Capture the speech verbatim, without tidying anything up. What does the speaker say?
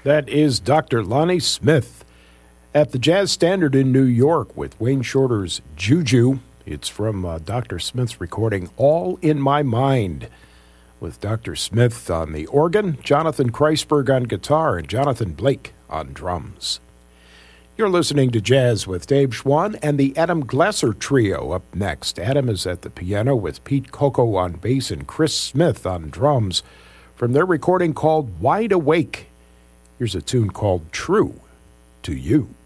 That is Doctor Lonnie Smith at the Jazz Standard in New York with Wayne Shorter's Juju. It's from uh, Doctor Smith's recording All in My Mind, with Doctor Smith on the organ, Jonathan Kreisberg on guitar, and Jonathan Blake on drums. You're listening to Jazz with Dave Schwann and the Adam Glasser Trio up next. Adam is at the piano with Pete Coco on bass and Chris Smith on drums from their recording called Wide Awake. Here's a tune called True to You.